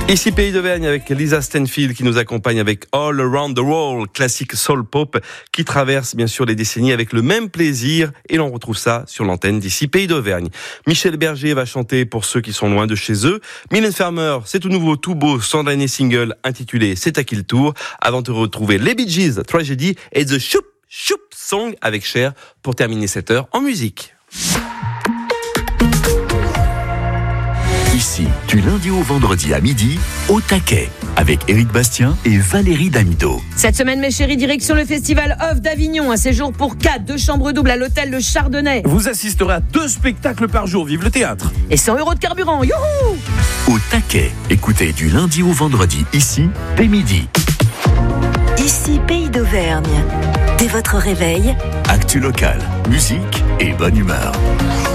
Ici Pays d'Auvergne avec Lisa Stanfield qui nous accompagne avec All Around the World, classique soul pop qui traverse bien sûr les décennies avec le même plaisir et l'on retrouve ça sur l'antenne d'Ici Pays d'Auvergne. Michel Berger va chanter pour ceux qui sont loin de chez eux. Mylène Farmer, c'est tout nouveau, tout beau, son dernier single intitulé C'est à qui le tour, avant de retrouver les Bee Gees, Tragedy et The Shoop Shoop Song avec Cher pour terminer cette heure en musique. Ici, du lundi au vendredi à midi, au taquet, avec Éric Bastien et Valérie Damido. Cette semaine, mes chéris, direction le Festival Off d'Avignon. Un séjour pour 4, 2 chambres doubles à l'hôtel Le Chardonnay. Vous assisterez à 2 spectacles par jour, vive le théâtre. Et 100 € de carburant, youhou! Au taquet, écoutez du lundi au vendredi, ici, dès midi. Ici, Pays d'Auvergne. Dès votre réveil, Actu local, musique et bonne humeur.